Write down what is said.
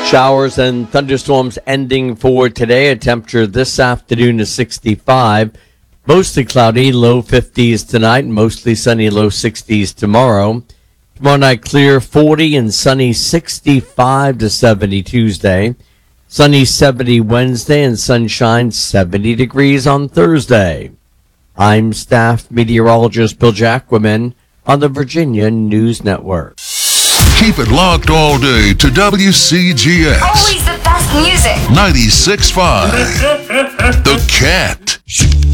Showers and thunderstorms ending for today. A temperature this afternoon is 65. Mostly cloudy, low 50s tonight. Mostly sunny, low 60s tomorrow. Tomorrow night clear, 40 and sunny, 65 to 70 Tuesday. Sunny 70 Wednesday and sunshine 70 degrees on Thursday. I'm staff meteorologist Bill Jacquemin on the Virginia News Network. Keep it locked all day to WCGS. Always the best music. 96.5. The Cat.